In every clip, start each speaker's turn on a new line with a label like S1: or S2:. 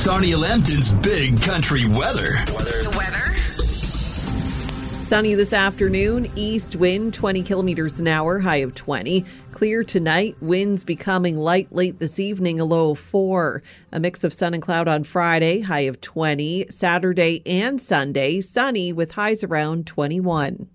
S1: Sonia Lambton's Big Country Weather.
S2: The weather.
S3: Sunny this afternoon, east wind 20 kilometers an hour, high of 20. Clear tonight, winds becoming light late this evening, a low of 4. A mix of sun and cloud on Friday, high of 20. Saturday and Sunday, sunny with highs around 21.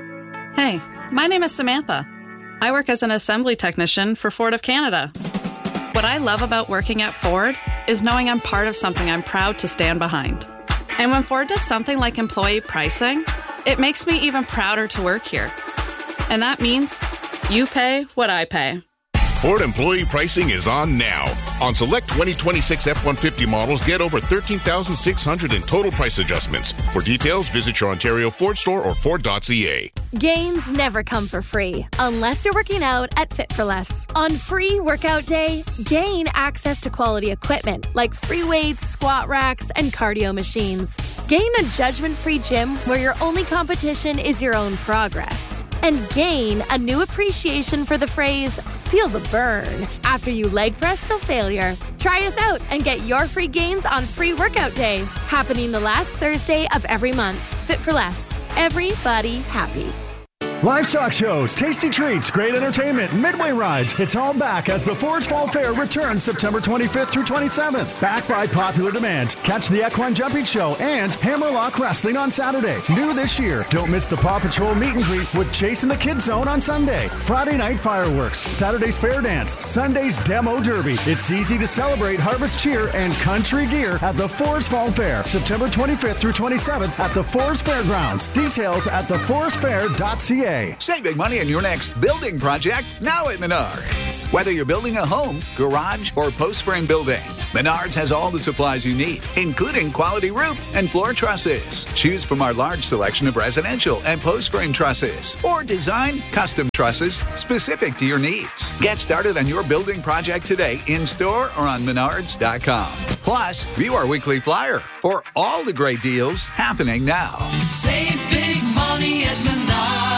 S4: Hey, my name is Samantha. I work as an assembly technician for Ford of Canada. What I love about working at Ford is knowing I'm part of something I'm proud to stand behind. And when Ford does something like employee pricing, it makes me even prouder to work here. And that means you pay what I pay.
S5: Ford employee pricing is on now. On select 2026 F-150 models, get over $13,600 in total price adjustments. For details, visit your Ontario Ford store or Ford.ca.
S6: Gains never come for free, unless you're working out at Fit for Less. On Free Workout Day, gain access to quality equipment like free weights, squat racks, and cardio machines. Gain a judgment-free gym where your only competition is your own progress. And gain a new appreciation for the phrase, feel the burn, after you leg press till failure. Try us out and get your free gains on Free Workout Day, happening the last Thursday of every month. Fit for Less. Everybody happy.
S7: Livestock shows, tasty treats, great entertainment, midway rides. It's all back as the Ford's Fall Fair returns September 25th through 27th. Back by popular demand. Catch the Equine Jumping Show and Hammerlock Wrestling on Saturday. New this year, don't miss the Paw Patrol meet and greet with Chase in the Kids Zone on Sunday. Friday night fireworks, Saturday's fair dance, Sunday's demo derby. It's easy to celebrate harvest cheer and country gear at the Ford's Fall Fair, September 25th through 27th at the Forest Fairgrounds. Details at theforestfair.ca.
S8: Save big money on your next building project now at Menards. Whether you're building a home, garage, or post frame building, Menards has all the supplies you need, including quality roof and floor trusses. Choose from our large selection of residential and post frame trusses, or design custom trusses specific to your needs. Get started on your building project today in store or on Menards.com. Plus, view our weekly flyer for all the great deals happening now.
S9: Save big money at Menards.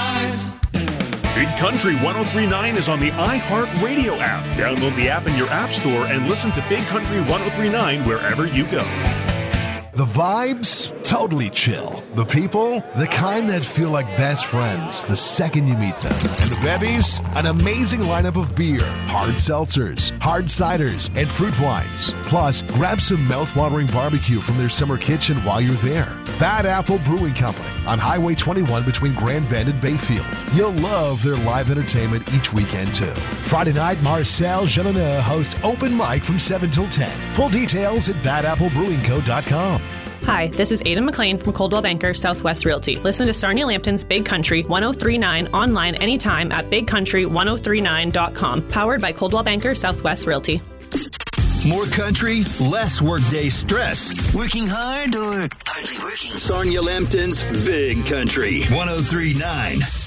S10: Big Country 103.9 is on the iHeartRadio app. Download the app in your app store and listen to Big Country 103.9 wherever you go.
S11: The vibes, totally chill. The people, the kind that feel like best friends the second you meet them. And the bevies, an amazing lineup of beer, hard seltzers, hard ciders, and fruit wines. Plus, grab some mouth-watering barbecue from their summer kitchen while you're there. Bad Apple Brewing Company on Highway 21 between Grand Bend and Bayfield. You'll love their live entertainment each weekend, too. Friday night, Marcel Jeanneneux hosts open mic from 7 till 10. Full details at badapplebrewingco.com.
S12: Hi, this is Aidan McLean from Coldwell Banker Southwest Realty. Listen to Sarnia Lambton's Big Country 103.9 online anytime at bigcountry1039.com. Powered by Coldwell Banker Southwest Realty.
S1: More country, less workday stress.
S9: Working hard or hardly working?
S1: Sonia Lambton's Big Country 103.9.